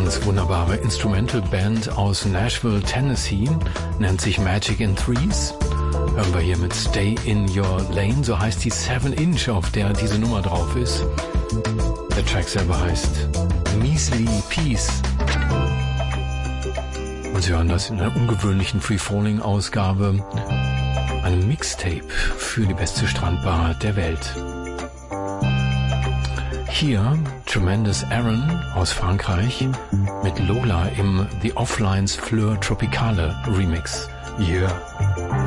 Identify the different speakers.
Speaker 1: ganz wunderbare Instrumental-Band aus Nashville, Tennessee, nennt sich Magic in Threes. Hören wir hier mit Stay in Your Lane, so heißt die 7-Inch, auf der diese Nummer drauf ist. Der Track selber heißt Measly Peace. Und Sie hören das in einer ungewöhnlichen Free-Falling-Ausgabe, einem Mixtape für die beste Strandbar der Welt. Hier Tremendous Aaron aus Frankreich mit Lola im The Offlines Fleur Tropicale Remix. Yeah.